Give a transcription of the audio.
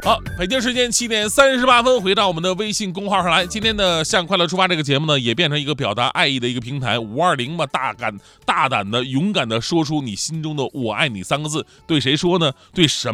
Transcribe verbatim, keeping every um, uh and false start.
好，北京时间七点三十八分，回到我们的微信公号上来。今天的向快乐出发这个节目呢，也变成一个表达爱意的一个平台。五二零嘛，大胆、大胆的、勇敢的说出你心中的"我爱你"三个字，对谁说呢？对什